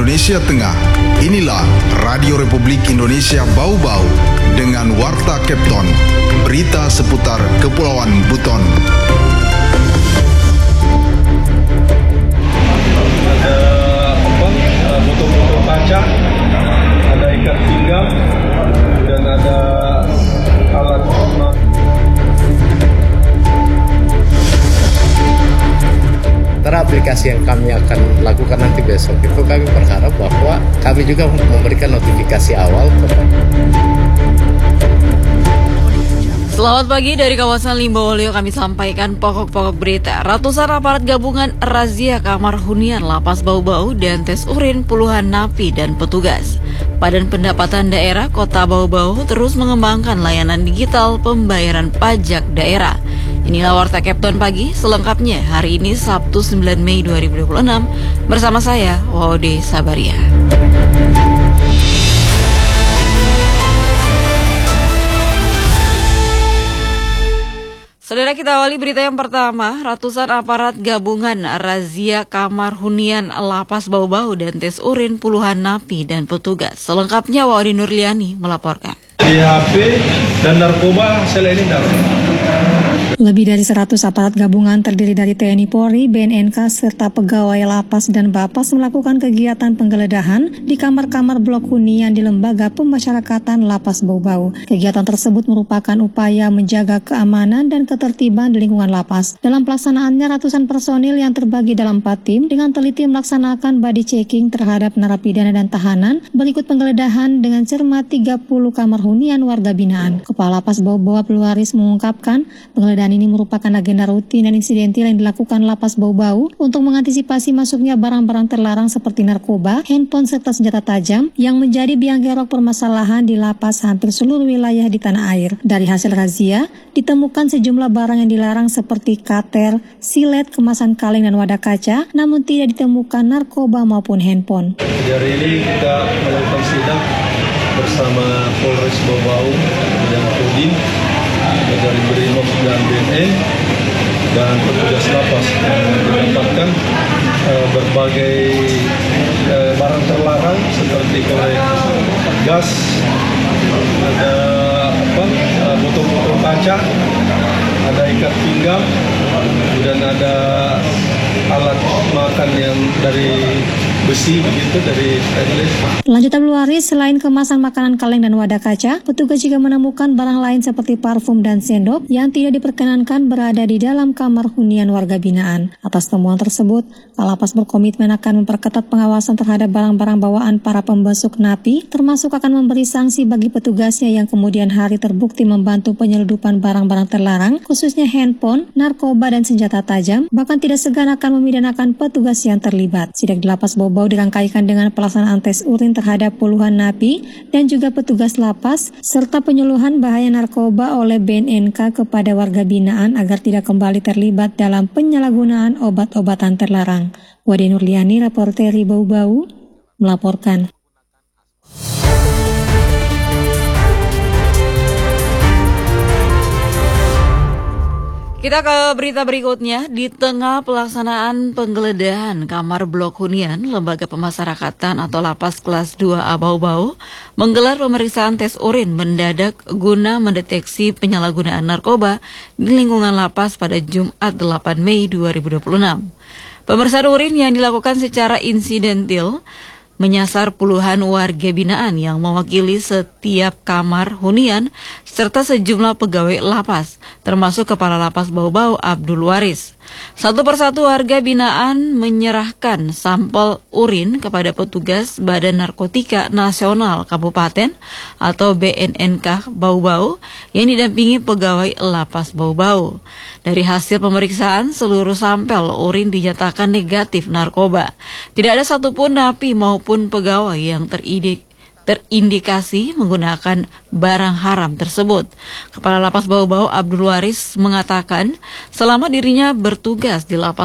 Indonesia Tengah. Inilah Radio Republik Indonesia Bau-Bau dengan Warta Kepton, berita seputar Kepulauan Buton. Ada botol-botol kaca, ada ikat pinggang, dan ada alat aplikasi yang kami akan lakukan nanti besok itu kami berharap bahwa kami juga memberikan notifikasi awal kepada. Selamat pagi dari kawasan Limbowolio, kami sampaikan pokok-pokok berita. Ratusan aparat gabungan razia kamar hunian, lapas Bau-Bau, dan tes urin puluhan napi dan petugas. Badan Pendapatan Daerah Kota Bau-Bau terus mengembangkan layanan digital pembayaran pajak daerah. Inilah Warta Kepton pagi, selengkapnya hari ini Sabtu 9 Mei 2026 bersama saya, Wode Sabaria. Saudara, kita awali berita yang pertama. Ratusan aparat gabungan razia kamar hunian lapas Bau-Bau dan tes urin puluhan napi dan petugas. Selengkapnya Wode Nurliani melaporkan. HP dan narkoba selain ini. Lebih dari 100 aparat gabungan terdiri dari TNI Polri, BNNK, serta pegawai lapas dan Bapas melakukan kegiatan penggeledahan di kamar-kamar blok hunian di Lembaga Pemasyarakatan Lapas Bau-Bau. Kegiatan tersebut merupakan upaya menjaga keamanan dan ketertiban di lingkungan lapas. Dalam pelaksanaannya, ratusan personil yang terbagi dalam 4 tim dengan teliti melaksanakan body checking terhadap narapidana dan tahanan, berikut penggeledahan dengan cermat 30 kamar hunian warga binaan. Kepala Lapas Bau-Bau Abdulwaris mengungkapkan, penggeledahan ini merupakan agenda rutin dan insidentil yang dilakukan Lapas Bau-Bau untuk mengantisipasi masuknya barang-barang terlarang seperti narkoba, handphone, serta senjata tajam yang menjadi biang kerok permasalahan di lapas hampir seluruh wilayah di tanah air. Dari hasil razia, ditemukan sejumlah barang yang dilarang seperti kater, silet, kemasan kaleng, dan wadah kaca, namun tidak ditemukan narkoba maupun handphone. Di hari ini kita melakukan sidak bersama Polres Bau-Bau dan Kodim dari Brimob dan BNN dan petugas lapas yang mendapatkan berbagai barang terlarang seperti korek gas, ada botol-botol kaca, ada ikat pinggang, dan ada alat makan yang dari besi begitu, dari stainless. Lanjut Abdulwaris, selain kemasan makanan kaleng dan wadah kaca, petugas juga menemukan barang lain seperti parfum dan sendok yang tidak diperkenankan berada di dalam kamar hunian warga binaan. Atas temuan tersebut, Kalapas berkomitmen akan memperketat pengawasan terhadap barang-barang bawaan para pembesuk napi, termasuk akan memberi sanksi bagi petugasnya yang kemudian hari terbukti membantu penyeludupan barang-barang terlarang, khususnya handphone, narkoba, dan senjata tajam, bahkan tidak segan akan memidanakan petugas yang terlibat. Sidak di Lapas Bau-Bau dirangkaikan dengan pelaksanaan tes urin terhadap puluhan napi dan juga petugas lapas, serta penyuluhan bahaya narkoba oleh BNNK kepada warga binaan agar tidak kembali terlibat dalam penyalahgunaan obat-obatan terlarang. Wade Nurliani, reporteri Bau-Bau, melaporkan. Kita ke berita berikutnya. Di tengah pelaksanaan penggeledahan kamar blok hunian, Lembaga Pemasyarakatan atau Lapas Kelas 2A Bau-Bau menggelar pemeriksaan tes urin mendadak guna mendeteksi penyalahgunaan narkoba di lingkungan lapas pada Jumat 8 Mei 2026. Pemeriksaan urin yang dilakukan secara insidentil menyasar puluhan warga binaan yang mewakili setiap kamar hunian serta sejumlah pegawai lapas, termasuk Kepala Lapas Bau-Bau Abdulwaris. Satu persatu warga binaan menyerahkan sampel urin kepada petugas Badan Narkotika Nasional Kabupaten atau BNNK Bau-Bau yang didampingi pegawai Lapas Bau-Bau. Dari hasil pemeriksaan, seluruh sampel urin dinyatakan negatif narkoba. Tidak ada satupun napi maupun pegawai yang terindikasi menggunakan barang haram tersebut. Kepala Lapas Bau-Bau Abdulwaris mengatakan selama dirinya bertugas di lapas